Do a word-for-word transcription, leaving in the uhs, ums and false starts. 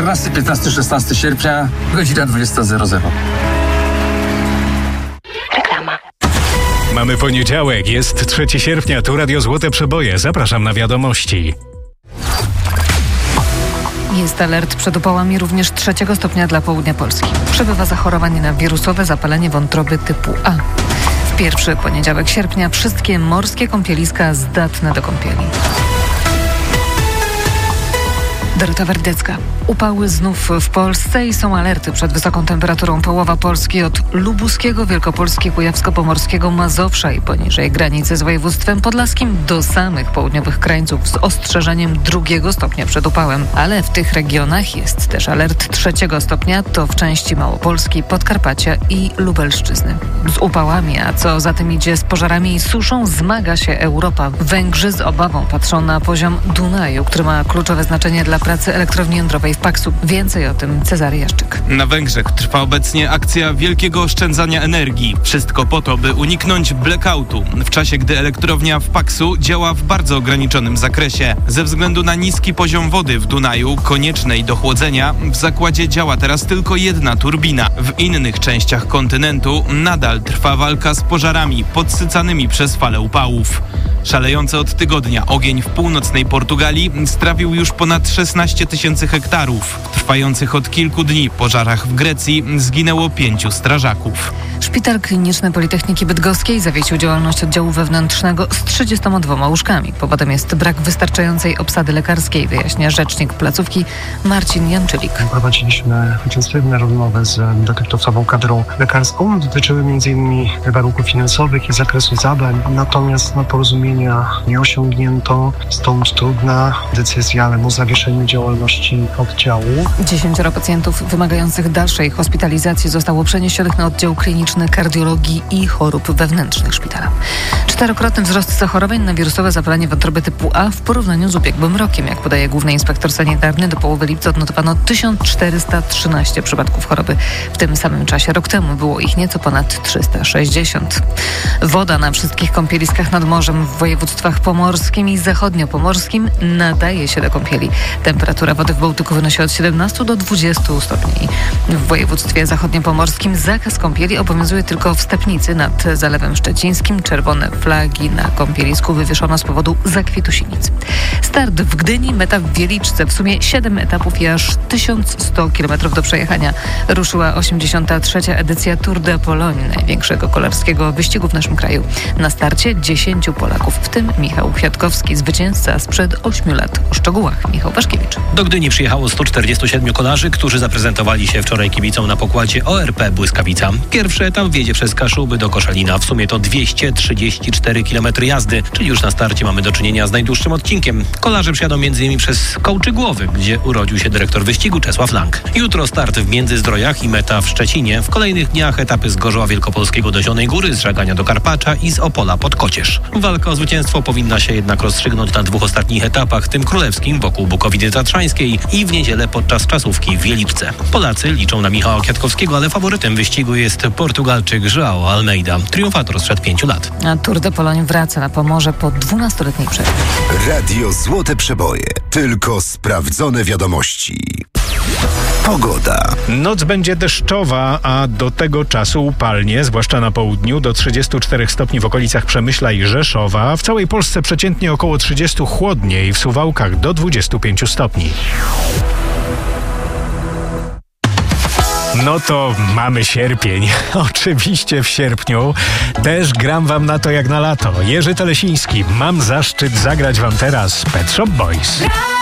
czternastego, piętnastego, szesnastego sierpnia, godzina dwudziesta zero zero. Reklama. Mamy poniedziałek, jest trzeciego sierpnia, tu Radio Złote Przeboje. Zapraszam na wiadomości. Jest alert przed upałami również trzeciego stopnia dla południa Polski. Przebywa zachorowanie na wirusowe zapalenie wątroby typu A. W pierwszy poniedziałek sierpnia wszystkie morskie kąpieliska zdatne do kąpieli. Dorota Werdecka. Upały znów w Polsce i są alerty przed wysoką temperaturą. Połowa Polski od lubuskiego, Wielkopolski, Kujawsko-Pomorskiego, Mazowsza i poniżej granicy z województwem podlaskim do samych południowych krańców z ostrzeżeniem drugiego stopnia przed upałem. Ale w tych regionach jest też alert trzeciego stopnia, to w części Małopolski, Podkarpacia i Lubelszczyzny. Z upałami, a co za tym idzie z pożarami i suszą, zmaga się Europa. Węgrzy z obawą patrzą na poziom Dunaju, który ma kluczowe znaczenie dla pracy elektrowni jądrowej w Paksu. Więcej o tym Cezary Jaszczyk. Na Węgrzech trwa obecnie akcja wielkiego oszczędzania energii. Wszystko po to, by uniknąć blackoutu, w czasie gdy elektrownia w Paksu działa w bardzo ograniczonym zakresie. Ze względu na niski poziom wody w Dunaju, koniecznej do chłodzenia, w zakładzie działa teraz tylko jedna turbina. W innych częściach kontynentu nadal trwa walka z pożarami podsycanymi przez fale upałów. Szalejący od tygodnia ogień w północnej Portugalii strawił już ponad szesnaście tysięcy hektarów. W trwających od kilku dni pożarach w Grecji zginęło pięciu strażaków. Szpital Kliniczny Politechniki Bydgoskiej zawiesił działalność oddziału wewnętrznego z trzydziestoma dwoma łóżkami. Powodem jest brak wystarczającej obsady lekarskiej, wyjaśnia rzecznik placówki Marcin Janczylik. Prowadziliśmy intensywne rozmowy z dotychczasową kadrą lekarską. Dotyczyły m.in. warunków finansowych i zakresu zadań. Natomiast no, porozumienia nie osiągnięto, stąd trudna decyzja o zawieszeniu działalności oddziału. Dziesięcioro pacjentów wymagających dalszej hospitalizacji zostało przeniesionych na oddział kliniczny kardiologii i chorób wewnętrznych szpitala. Czterokrotny wzrost zachorowań na wirusowe zapalenie wątroby typu A w porównaniu z ubiegłym rokiem. Jak podaje główny inspektor sanitarny, do połowy lipca odnotowano tysiąc czterysta trzynaście przypadków choroby. W tym samym czasie rok temu było ich nieco ponad trzysta sześćdziesiąt. Woda na wszystkich kąpieliskach nad morzem w województwach pomorskim i zachodniopomorskim nadaje się do kąpieli. Temperatura wody w Bałtyku wynosi od siedemnastu do dwudziestu stopni. W województwie zachodniopomorskim zakaz kąpieli obowiązuje tylko w Stepnicy nad Zalewem Szczecińskim. Czerwone flagi na kąpielisku wywieszono z powodu zakwitu sinic. Start w Gdyni, meta w Wieliczce. W sumie siedem etapów i aż tysiąc sto kilometrów do przejechania. Ruszyła osiemdziesiąta trzecia edycja Tour de Pologne, największego kolarskiego wyścigu w naszym kraju. Na starcie dziesięciu Polaków, w tym Michał Kwiatkowski, zwycięzca sprzed ośmiu lat. O szczegółach Michał Waszkiewicz. Do Gdyni przyjechało sto czterdziestu siedmiu kolarzy, którzy zaprezentowali się wczoraj kibicom na pokładzie O R P Błyskawica. Pierwszy etap wiedzie przez Kaszuby do Koszalina. W sumie to dwieście trzydzieści cztery kilometry jazdy, czyli już na starcie mamy do czynienia z najdłuższym odcinkiem. Kolarze przyjadą między innymi przez Kołczygłowy, gdzie urodził się dyrektor wyścigu Czesław Lang. Jutro start w Międzyzdrojach i meta w Szczecinie. W kolejnych dniach etapy z Gorzoła Wielkopolskiego do Zielonej Góry, z Żagania do Karpacza i z Opola pod Kocież. Walka o zwycięstwo powinna się jednak rozstrzygnąć na dwóch ostatnich etapach, tym królewskim wokół Bukowicy Tatrzańskiej i w niedzielę podczas czasówki w Wieliczce. Polacy liczą na Michała Kwiatkowskiego, ale faworytem wyścigu jest Portugalczyk João Almeida, triumfator sprzed pięciu lat. A Tour de Pologne wraca na Pomorze po dwunastoletniej przerwie. Radio Złote Przeboje. Tylko sprawdzone wiadomości. Pogoda. Noc będzie deszczowa, a do tego czasu upalnie, zwłaszcza na południu, do trzydziestu czterech stopni w okolicach Przemyśla i Rzeszowa. W całej Polsce przeciętnie około trzydziestu, chłodniej, w Suwałkach do dwudziestu pięciu stopni. No to mamy sierpień. Oczywiście w sierpniu też gram wam na to jak na lato. Jerzy Telesiński. Mam zaszczyt zagrać wam teraz Pet Shop Boys.